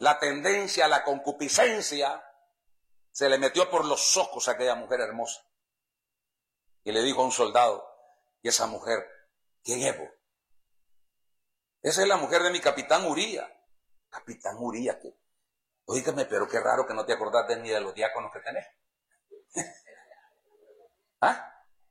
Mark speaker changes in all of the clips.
Speaker 1: la tendencia, la concupiscencia, se le metió por los ojos a aquella mujer hermosa. Y le dijo a un soldado, y esa mujer, ¿quién es vos? Esa es la mujer de mi capitán Uría. Capitán Uría, que, oígame, pero qué raro que no te acordás ni de los diáconos que tenés. ¿Ah?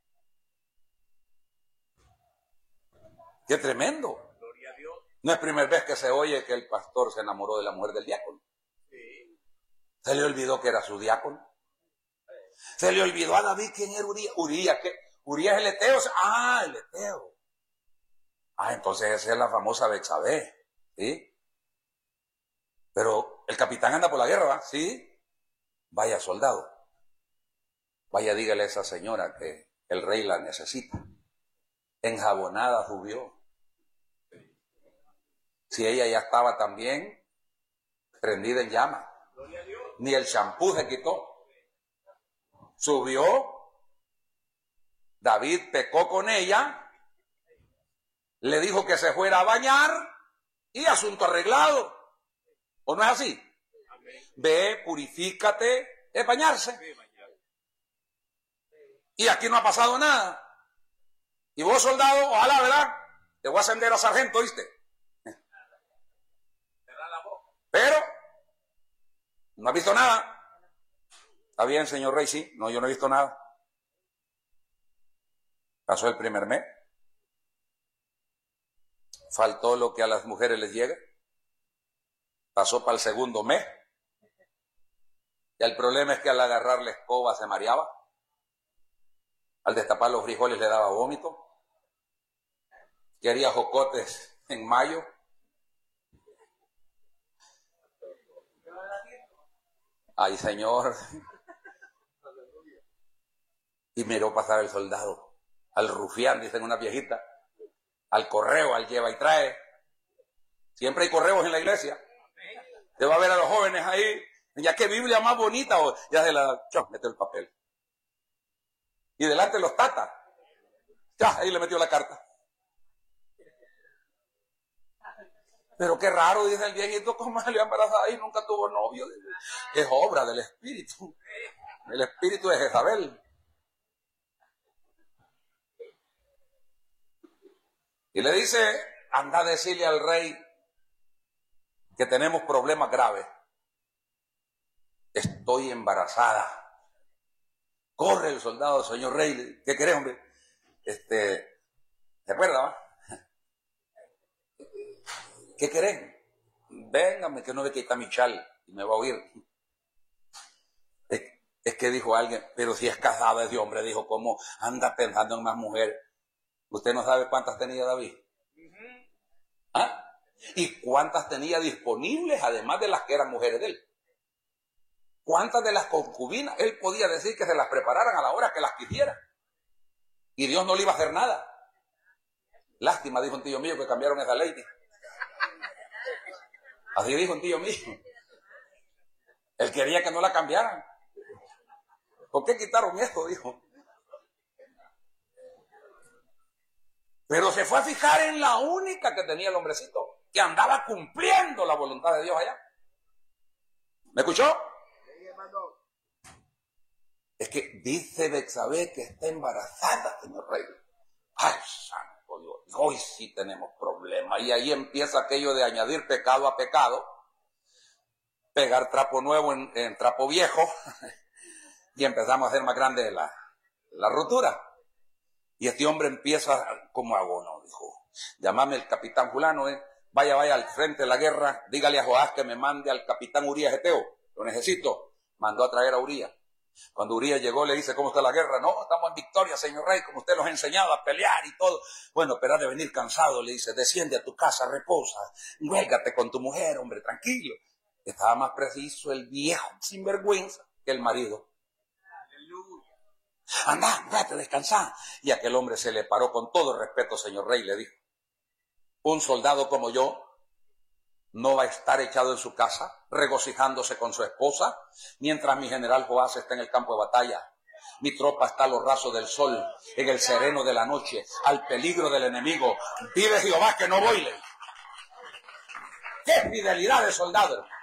Speaker 1: ¡Qué tremendo! No es primera vez que se oye que el pastor se enamoró de la mujer del diácono. Se le olvidó que era su diácono. Se le olvidó a David quién era Uría. ¿Uría qué? ¿Uría es el eteo? Ah, el eteo. Ah, entonces esa es la famosa Betsabé, ¿sí? Pero el capitán anda por la guerra, ¿va? ¿Sí? Vaya soldado. Vaya, dígale a esa señora que el rey la necesita. Enjabonada subió. Si ella ya estaba también prendida en llama. Ni el champú se quitó. Subió. David pecó con ella. Le dijo que se fuera a bañar y asunto arreglado. ¿O no es así? Ve, purifícate, es bañarse. Y aquí no ha pasado nada. Y vos, soldado, ojalá, ¿verdad? Te voy a ascender a sargento, ¿viste? Pero no has visto nada. ¿Está bien, señor rey? Sí. No, yo no he visto nada. Pasó el primer mes. Faltó lo que a las mujeres les llega. Pasó para el segundo mes. Y el problema es que al agarrar la escoba se mareaba. Al destapar los frijoles le daba vómito. Quería jocotes en mayo. Ay, señor. Y miró pasar el soldado, al rufián, dicen una viejita, al correo, al lleva y trae. Siempre hay correos en la iglesia. Te va a ver a los jóvenes ahí, ya que Biblia más bonita, o ya se la, mete el papel. Y delante los tatas, ya, ahí le metió la carta. Pero qué raro, dice el viejito, cómo salió embarazada y nunca tuvo novio. Es obra del espíritu, el espíritu de Jezabel. Y le dice, anda a decirle al rey que tenemos problemas graves. Estoy embarazada. Corre el soldado, señor rey, ¿qué querés, hombre? ¿Se acuerda, va? ¿Qué querés? Véngame, que no ve que está mi chal y me va a oír. Es que dijo alguien, pero si es casada ese hombre, dijo, ¿cómo anda pensando en más mujeres? ¿Usted no sabe cuántas tenía David? ¿Ah? ¿Y cuántas tenía disponibles, además de las que eran mujeres de él? ¿Cuántas de las concubinas él podía decir que se las prepararan a la hora que las quisiera? Y Dios no le iba a hacer nada. Lástima, dijo un tío mío, que cambiaron esa ley. Así dijo un tío mío. Él quería que no la cambiaran. ¿Por qué quitaron esto? Dijo. Pero se fue a fijar en la única que tenía el hombrecito, que andaba cumpliendo la voluntad de Dios allá. ¿Me escuchó? Es que dice Betsabé que está embarazada, señor rey. Ay, santo Dios, hoy sí tenemos problemas. Y ahí empieza aquello de añadir pecado a pecado, pegar trapo nuevo en trapo viejo, y empezamos a hacer más grande la rotura. Y este hombre empieza, ¿cómo hago? No, dijo, llámame el capitán fulano, vaya al frente de la guerra, dígale a Joás que me mande al capitán Urías Eteo, lo necesito. Mandó a traer a Urías. Cuando Urías llegó le dice, ¿cómo está la guerra? No, estamos en victoria, señor rey, como usted nos ha enseñado a pelear y todo. Bueno, pero has de venir cansado, le dice, desciende a tu casa, reposa, huélgate con tu mujer, hombre, tranquilo. Estaba más preciso el viejo sinvergüenza que el marido. Anda, vete, descansa. Y aquel hombre se le paró con todo respeto, señor rey, le dijo, un soldado como yo no va a estar echado en su casa, regocijándose con su esposa, mientras mi general Joás está en el campo de batalla. Mi tropa está a los rasos del sol, en el sereno de la noche, al peligro del enemigo. Vive Jehová que no voy. ¡Qué fidelidad de soldado!